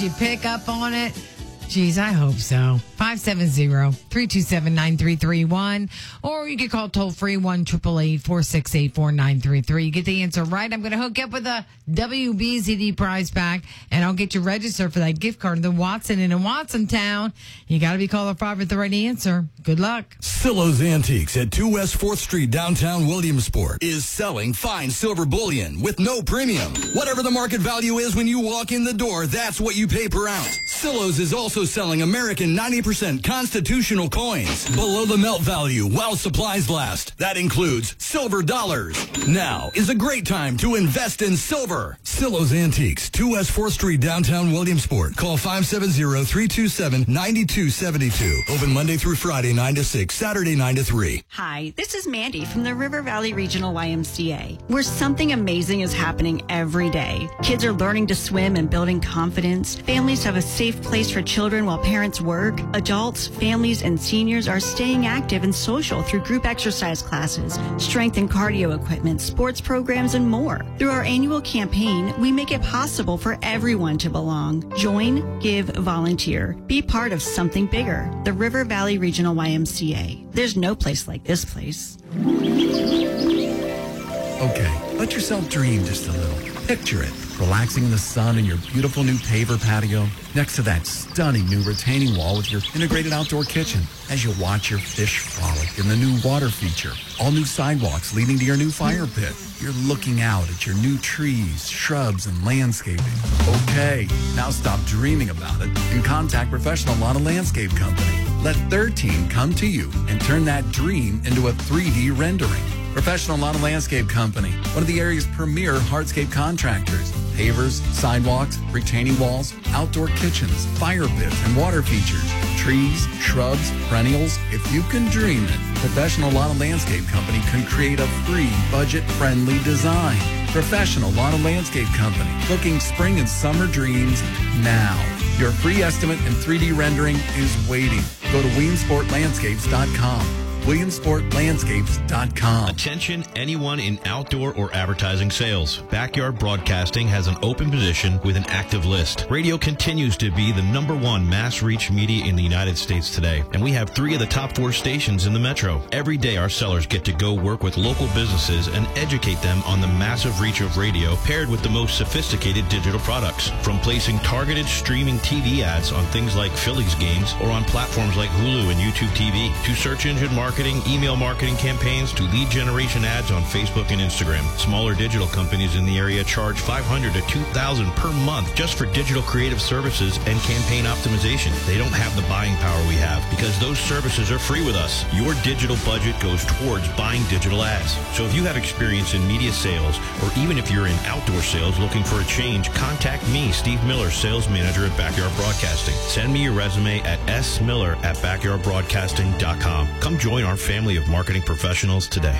You pick up on it? Geez, I hope so. 570-327-9331. Or you can call toll free 1-888-468-4933. You get the answer right. I'm going to hook you up with a WBZD prize pack, and I'll get you registered for that gift card to the Watson Inn in Watsontown. You got to be caller 5 with the right answer. Good luck. Silo's Antiques at 2 West 4th Street, downtown Williamsport, is selling fine silver bullion with no premium. Whatever the market value is when you walk in the door, that's what you pay per ounce. Silo's is also selling American 90% constitutional coins below the melt value while supplies last. That includes silver dollars. Now is a great time to invest in silver. Silo's Antiques, 2 West 4th Street, downtown Williamsport. Call 570-327-9272. Open Monday through Friday, 9 to 6, Saturday, 9 to 3. Hi, this is Mandy from the River Valley Regional YMCA, where something amazing is happening every day. Kids are learning to swim and building confidence. Families have a safe place for children while parents work. Adults, families, and seniors are staying active and social through group exercise classes, strength and cardio equipment, sports programs, and more. Through our annual campaign, we make it possible for everyone to belong. Join, give, volunteer. Be part of something bigger. The River Valley Regional YMCA. There's no place like this place. Okay, let yourself dream just a little. Picture it, relaxing in the sun in your beautiful new paver patio next to that stunning new retaining wall with your integrated outdoor kitchen as you watch your fish frolic in the new water feature. All new sidewalks leading to your new fire pit. You're looking out at your new trees, shrubs, and landscaping. Okay, now stop dreaming about it and contact Professional Lawn and Landscape Company. Let their team come to you and turn that dream into a 3D rendering. Professional Lawn and Landscape Company, one of the area's premier hardscape contractors. Pavers, sidewalks, retaining walls, outdoor kitchens, fire pits, and water features. Trees, shrubs, perennials. If you can dream it, Professional Lawn and Landscape Company can create a free, budget-friendly design. Professional Lawn and Landscape Company, booking spring and summer dreams now. Your free estimate and 3D rendering is waiting. Go to WilliamsportLandscapes.com. WilliamsportLandscapes.com. Attention anyone in outdoor or advertising sales. Backyard Broadcasting has an open position with an active list. Radio continues to be the #1 mass reach media in the United States today, and we have 3 of the top 4 stations in the metro. Every day our sellers get to go work with local businesses and educate them on the massive reach of radio paired with the most sophisticated digital products. From placing targeted streaming TV ads on things like Phillies games or on platforms like Hulu and YouTube TV, to search engine marketing, email marketing campaigns, to lead generation ads on Facebook and Instagram. Smaller digital companies in the area charge $500 to $2,000 per month just for digital creative services and campaign optimization. They don't have the buying power we have because those services are free with us. Your digital budget goes towards buying digital ads. So if you have experience in media sales, or even if you're in outdoor sales looking for a change, contact me, Steve Miller, sales manager at Backyard Broadcasting. Send me your resume at smiller@backyardbroadcasting.com. Come join our family of marketing professionals today.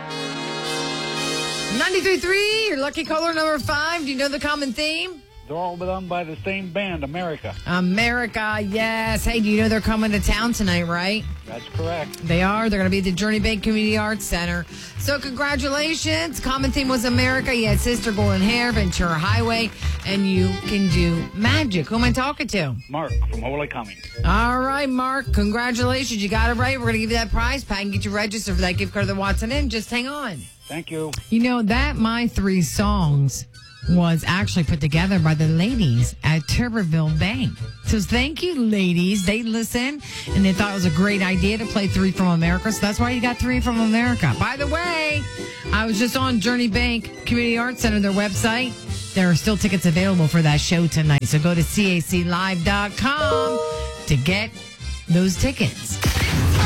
93.3, your lucky caller number 5. Do you know the common theme? They're all done by the same band, America. America, yes. Hey, do you know they're coming to town tonight, right? That's correct. They are. They're going to be at the Journey Bank Community Arts Center. So congratulations. Common theme was America. You had Sister Golden Hair, Ventura Highway, and you can do magic. Who am I talking to? Mark from Holy Coming. All right, Mark. Congratulations. You got it right. We're going to give you that prize pack and get you registered for that gift card to the Watson Inn. Just hang on. Thank you. You know, that My 3 Songs was actually put together by the ladies at Tuberville Bank. So thank you, ladies. They listened, and they thought it was a great idea to play 3 from America. So that's why you got 3 from America. By the way, I was just on Journey Bank Community Arts Center, their website. There are still tickets available for that show tonight. So go to caclive.com to get those tickets.